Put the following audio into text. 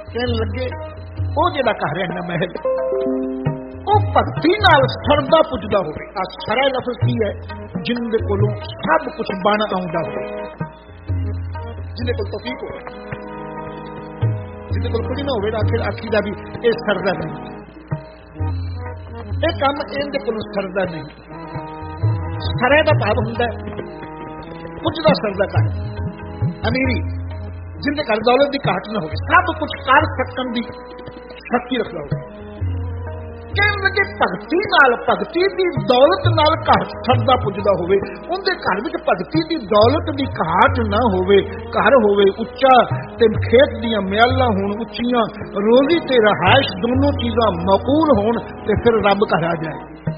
कहन लगे वो जिहड़ा घर है ना महल, वो भगती नाल सरदा पुजदा होवे। आ सरा लफ्ज़ की है? जिंदे कोलों सब कुछ बन आउंदा होवे, जिंदे कोल तौफीक होवे, जिंदे कोल कुछ ना होवे आखिर आखीदा भी ये सरदा नहीं, ये काम इहदे कोलों सरदा नहीं। सरे दा भाव हुंदा पुजदा सरदा कर अमीरी, जिंदे घर दौलत की घाट ना हो, सब कुछ कर सकन की शक्ति रखदा हो। कहन लगे भगती नाल, भगती की दौलत नाल घर सरदा पुजदा होवे, उनके घर विच भगती की दौलत की घाट ना होवे, घर होवे उच्चा ते खेत दियां म्यालां होण उच्चियां, रोजी ते रहायश दोनों चीज़ां मकूल होण, ते फिर रब घर आ जाए।